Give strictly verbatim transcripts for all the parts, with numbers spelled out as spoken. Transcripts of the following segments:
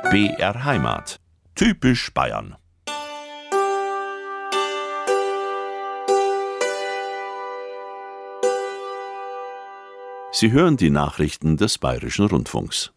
B R Heimat. Typisch Bayern. Sie hören die Nachrichten des Bayerischen Rundfunks.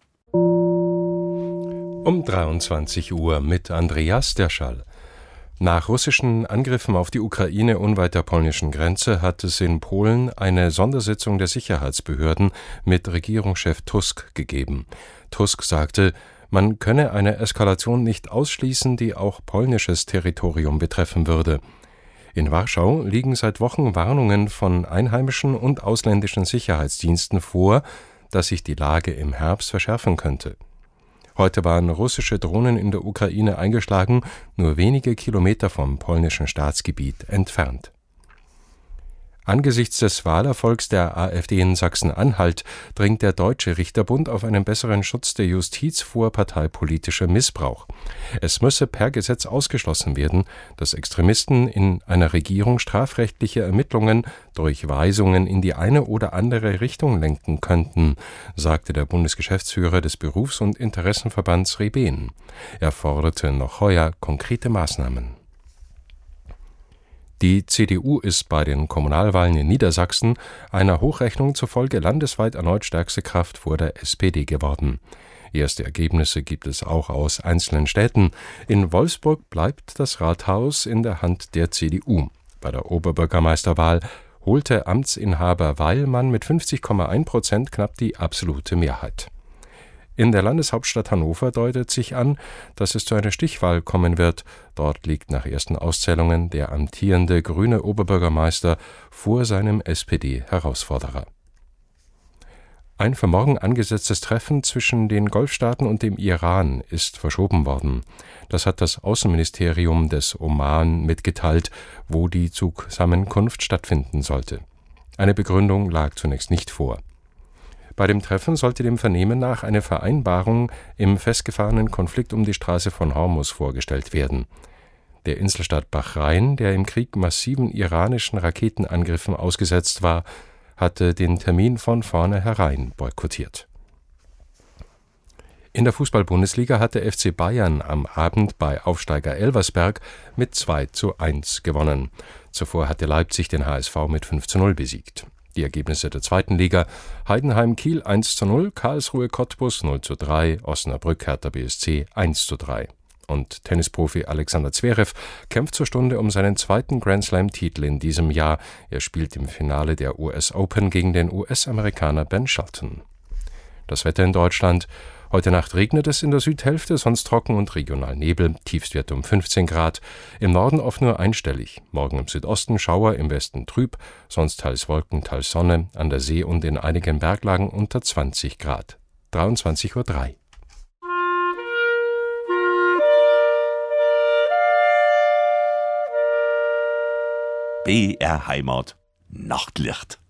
Um dreiundzwanzig Uhr mit Andreas Derschall. Nach russischen Angriffen auf die Ukraine unweit der polnischen Grenze hat es in Polen eine Sondersitzung der Sicherheitsbehörden mit Regierungschef Tusk gegeben. Tusk sagte, man könne eine Eskalation nicht ausschließen, die auch polnisches Territorium betreffen würde. In Warschau liegen seit Wochen Warnungen von einheimischen und ausländischen Sicherheitsdiensten vor, dass sich die Lage im Herbst verschärfen könnte. Heute waren russische Drohnen in der Ukraine eingeschlagen, nur wenige Kilometer vom polnischen Staatsgebiet entfernt. Angesichts des Wahlerfolgs der AfD in Sachsen-Anhalt drängt der Deutsche Richterbund auf einen besseren Schutz der Justiz vor parteipolitischer Missbrauch. Es müsse per Gesetz ausgeschlossen werden, dass Extremisten in einer Regierung strafrechtliche Ermittlungen durch Weisungen in die eine oder andere Richtung lenken könnten, sagte der Bundesgeschäftsführer des Berufs- und Interessenverbands Reben. Er forderte noch heuer konkrete Maßnahmen. Die C D U ist bei den Kommunalwahlen in Niedersachsen einer Hochrechnung zufolge landesweit erneut stärkste Kraft vor der S P D geworden. Erste Ergebnisse gibt es auch aus einzelnen Städten. In Wolfsburg bleibt das Rathaus in der Hand der C D U. Bei der Oberbürgermeisterwahl holte Amtsinhaber Weilmann mit fünfzig Komma eins Prozent knapp die absolute Mehrheit. In der Landeshauptstadt Hannover deutet sich an, dass es zu einer Stichwahl kommen wird. Dort liegt nach ersten Auszählungen der amtierende grüne Oberbürgermeister vor seinem S P D-Herausforderer. Ein für morgen angesetztes Treffen zwischen den Golfstaaten und dem Iran ist verschoben worden. Das hat das Außenministerium des Oman mitgeteilt, wo die Zusammenkunft stattfinden sollte. Eine Begründung lag zunächst nicht vor. Bei dem Treffen sollte dem Vernehmen nach eine Vereinbarung im festgefahrenen Konflikt um die Straße von Hormuz vorgestellt werden. Der Inselstaat Bahrain, der im Krieg massiven iranischen Raketenangriffen ausgesetzt war, hatte den Termin von vornherein boykottiert. In der Fußball-Bundesliga hat der F C Bayern am Abend bei Aufsteiger Elversberg mit zwei zu eins gewonnen. Zuvor hatte Leipzig den H S V mit fünf zu null besiegt. Die Ergebnisse der zweiten Liga: Heidenheim Kiel eins zu null, Karlsruhe Cottbus null zu drei, Osnabrück Hertha B S C eins zu drei. Und Tennisprofi Alexander Zverev kämpft zur Stunde um seinen zweiten Grand-Slam-Titel in diesem Jahr. Er spielt im Finale der U S Open gegen den U S-Amerikaner Ben Shelton. Das Wetter in Deutschland: Heute Nacht regnet es in der Südhälfte, sonst trocken und regional Nebel, Tiefstwert um fünfzehn Grad, im Norden oft nur einstellig, morgen im Südosten Schauer, im Westen trüb, sonst teils Wolken, teils Sonne, an der See und in einigen Berglagen unter zwanzig Grad. dreiundzwanzig Uhr drei. B R Heimat. Nachtlicht.